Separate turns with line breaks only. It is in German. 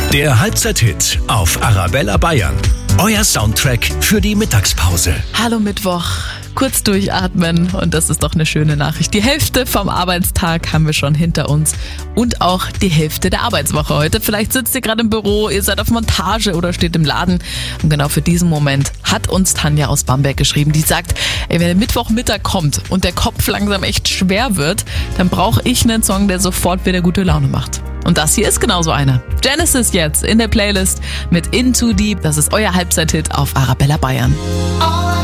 Der Halbzeit-Hit auf Arabella Bayern. Euer Soundtrack für die Mittagspause.
Hallo Mittwoch. Kurz durchatmen und das ist doch eine schöne Nachricht. Die Hälfte vom Arbeitstag haben wir schon hinter uns und auch die Hälfte der Arbeitswoche heute. Vielleicht sitzt ihr gerade im Büro, ihr seid auf Montage oder steht im Laden. Und genau für diesen Moment hat uns Tanja aus Bamberg geschrieben, die sagt, wenn der Mittwochmittag kommt und der Kopf langsam echt schwer wird, dann brauche ich einen Song, der sofort wieder gute Laune macht. Und das hier ist genauso einer. Genesis jetzt in der Playlist mit In Too Deep. Das ist euer Halbzeit-Hit auf Arabella Bayern.